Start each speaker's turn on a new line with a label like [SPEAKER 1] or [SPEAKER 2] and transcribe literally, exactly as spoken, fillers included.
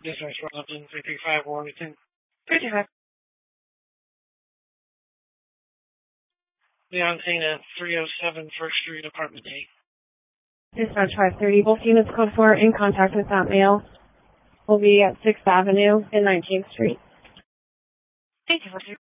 [SPEAKER 1] Dispatch Robin, three three five Warrington.
[SPEAKER 2] three three five.
[SPEAKER 1] Leontina, three oh seven First Street, Apartment eight.
[SPEAKER 2] Dispatch five thirty, both units code four in contact with that male. Will be at sixth Avenue and nineteenth Street.
[SPEAKER 1] Thank you for